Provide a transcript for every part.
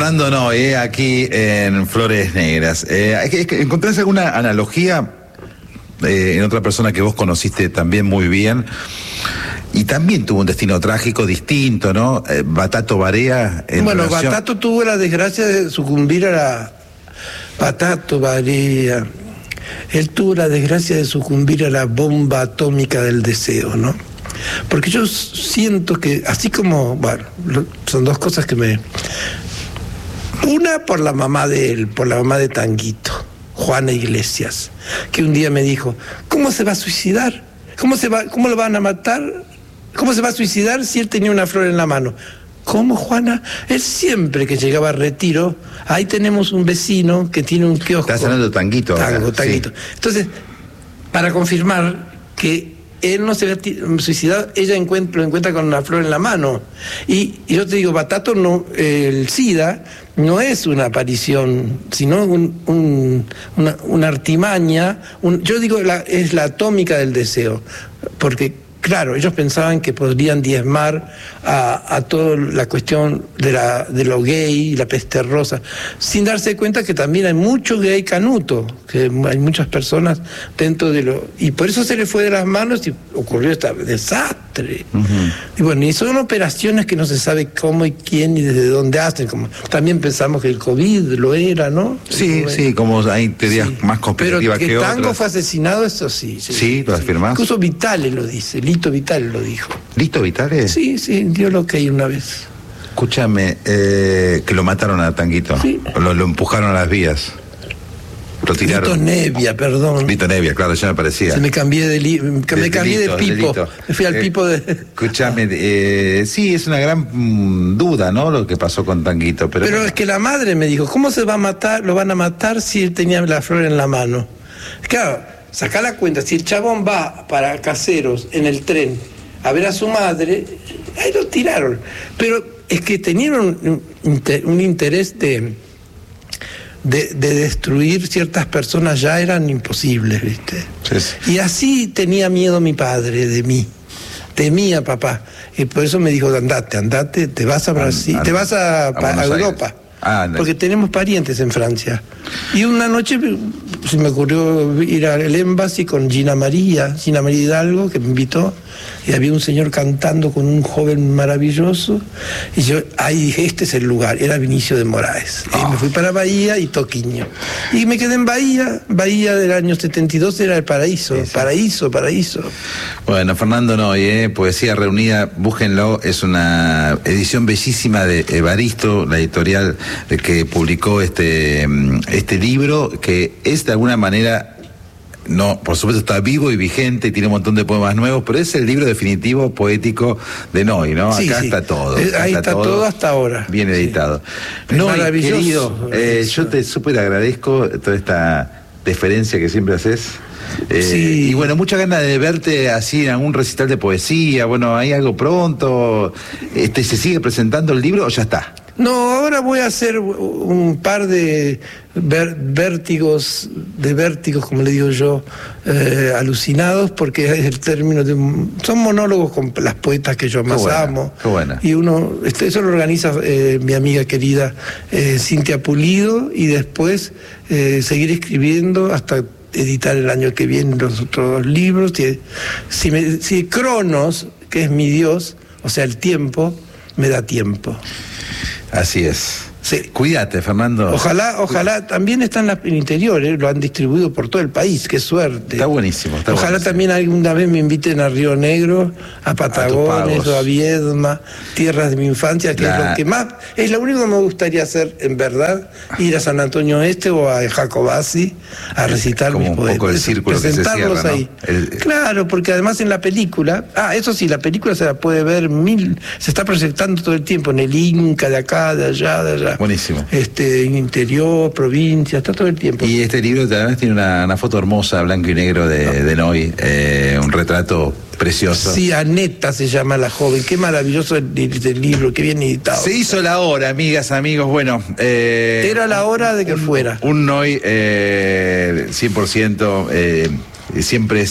Fernando Noy, aquí en Flores Negras. ¿Encontrás alguna analogía en otra persona que vos conociste también muy bien? Y también tuvo un destino trágico distinto, ¿no? Batato Barea. Bueno, Batato tuvo la desgracia de sucumbir a la... Batato Barea. Él tuvo la desgracia de sucumbir a la bomba atómica del deseo, ¿no? Porque yo siento que, así como, bueno, son dos cosas que me... Una por la mamá de él, por la mamá de Tanguito, Juana Iglesias, que un día me dijo, ¿cómo se va a suicidar? ¿Cómo lo van a matar? ¿Cómo se va a suicidar si él tenía una flor en la mano? ¿Cómo, Juana? Él siempre que llegaba a retiro, ahí tenemos un vecino que tiene un kiosco. Estás hablando de Tanguito. Tanguito. Sí. Entonces, para confirmar que él no se había suicidado, ella lo encuentra con una flor en la mano. Y yo te digo, Batato, no, el SIDA no es una aparición, sino una artimaña. Yo digo, es la atómica del deseo. Porque claro, ellos pensaban que podrían diezmar a toda la cuestión de lo gay, la peste rosa, sin darse cuenta que también hay mucho gay canuto, que hay muchas personas dentro de lo... Y por eso se le fue de las manos y ocurrió este desastre. Y bueno, y son operaciones que no se sabe cómo y quién y desde dónde hacen, como también pensamos que el COVID lo era, ¿no? Sí, como hay teorías más conspirativas que otras. Pero que Tango fue asesinado, eso sí. Sí, ¿lo afirmás? Incluso Vitale lo dice, Lito Vitale lo dijo. ¿Lito Vitale? Sí, dio lo que hay una vez. Escúchame, que lo mataron a Tanguito. Sí. Lo empujaron a las vías. Lo tiraron. Lito Nevia, perdón. Lito Nevia, claro, ya me parecía. Me cambié de Pipo. Me fui al Pipo de... Escúchame, sí, es una gran duda, ¿no? Lo que pasó con Tanguito. Pero es que la madre me dijo, ¿cómo se va a matar? Lo van a matar si él tenía la flor en la mano. Claro, sacá la cuenta, si el chabón va para Caseros en el tren a ver a su madre, ahí lo tiraron. Pero es que tenían un interés de destruir ciertas personas, ya eran imposibles, ¿viste? Sí. Y así tenía miedo mi padre de mí, temía papá, y por eso me dijo, andate, te vas a Brasil, te vas a Europa. Porque tenemos parientes en Francia. Y una noche se me ocurrió ir al Embassy con Gina María Hidalgo, que me invitó, y había un señor cantando con un joven maravilloso, y yo ahí dije, este es el lugar, era Vinicio de Moraes. Y me fui para Bahía y Toquiño. Y me quedé en Bahía del año 72, era el paraíso, sí. paraíso. Bueno, Fernando Noy, Poesía Reunida, búsquenlo, es una edición bellísima de Evaristo, la editorial que publicó este libro, que es de alguna manera, no, por supuesto está vivo y vigente, tiene un montón de poemas nuevos, pero es el libro definitivo poético de Noy, ¿no? Sí, acá está todo. Ahí está todo hasta ahora. Bien editado. Noy, querido, yo te súper agradezco toda esta deferencia que siempre haces. Y bueno, muchas ganas de verte así en algún recital de poesía. Bueno, ¿hay algo pronto? ¿Se sigue presentando el libro o ya está? No, ahora voy a hacer un par de vértigos, como le digo yo, alucinados, porque es el término de... Son monólogos con las poetas que yo más amo. Qué buena. Y eso lo organiza mi amiga querida Cintia Pulido, y después seguir escribiendo hasta editar el año que viene los otros libros. Si Cronos, que es mi Dios, o sea, el tiempo, me da tiempo. Así es. Sí. Cuídate, Fernando. Ojalá, también están en el interior, lo han distribuido por todo el país, qué suerte. Está buenísimo. Ojalá también alguna vez me inviten a Río Negro, a Patagones o a Viedma, tierras de mi infancia, que es lo que más, es lo único que me gustaría hacer, en verdad, ir a San Antonio Este o a Jacobasi a recitar mis poemas. Un poco el círculo presentarlos que se ahí. Cierra, ¿no? Claro, porque además en la película, eso sí, la película se la puede ver se está proyectando todo el tiempo en el Inca, de acá, de allá. Buenísimo. Interior, provincia, está todo el tiempo. Y este libro además tiene una foto hermosa, blanco y negro de Noy, un retrato precioso. Sí, Aneta se llama la joven. Qué maravilloso el libro, qué bien editado. Se hizo la hora, amigas, amigos. Bueno, era la hora de que fuera. Un Noy 100%, siempre es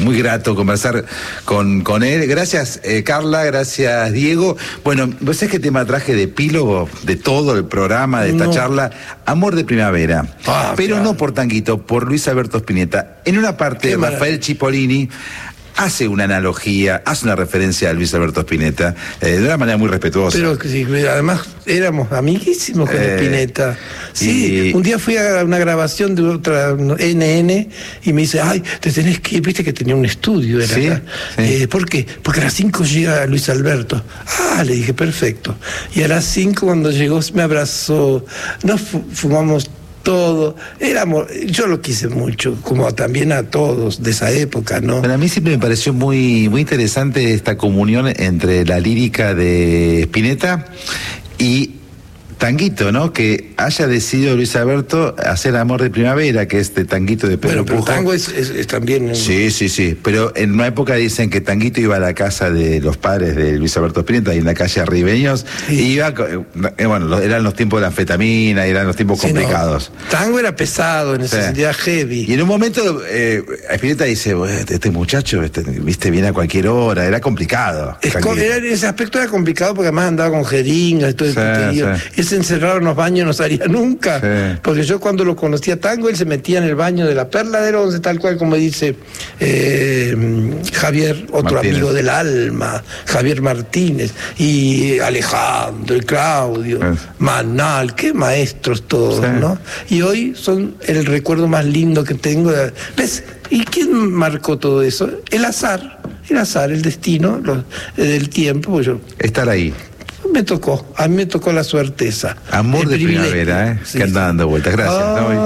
muy grato conversar con él. Gracias, Carla, gracias, Diego. Bueno, ¿vos sabés qué tema traje de epílogo de todo el programa, de esta charla? Amor de primavera. Pero claro, no por Tanguito, por Luis Alberto Spinetta. En una parte, Rafael Cipollini hace una analogía, hace una referencia a Luis Alberto Spinetta, de una manera muy respetuosa. Pero sí, además éramos amiguísimos con Spinetta. Sí, un día fui a una grabación de otra NN y me dice, ay, te tenés que ir, viste que tenía un estudio, era acá. Sí. ¿Por qué? Porque a las 5 llega Luis Alberto. Le dije, perfecto. Y a las 5 cuando llegó me abrazó, nos fumamos todo, yo lo quise mucho, como también a todos de esa época, ¿no? Pero a mí siempre me pareció muy, muy interesante esta comunión entre la lírica de Spinetta y Tanguito, ¿no? Que haya decidido Luis Alberto hacer Amor de Primavera, que es de Tanguito de Pedro Pujo. Pero tango es también... Sí. Pero en una época dicen que Tanguito iba a la casa de los padres de Luis Alberto Spinetta, ahí en la calle Arribeños, y iba... bueno, eran los tiempos de la anfetamina, eran los tiempos complicados. No. Tango era pesado, en esa sentido heavy. Y en un momento Spinetta dice, este muchacho, viste, viene a cualquier hora, era complicado. En ese aspecto era complicado porque además andaba con jeringas y todo el encerrado en los baños no salía nunca, porque yo cuando lo conocía Tango, él se metía en el baño de la Perla del Once, tal cual como dice Javier, otro Martínez, amigo del alma, Javier Martínez, y Alejandro, y Claudio, Manal, qué maestros todos, ¿no? Y hoy son el recuerdo más lindo que tengo. ¿Ves? ¿Y quién marcó todo eso? El azar, el destino, del tiempo. Estar ahí. A mí me tocó la suerte esa. Amor de primavera, que anda dando vueltas. Gracias.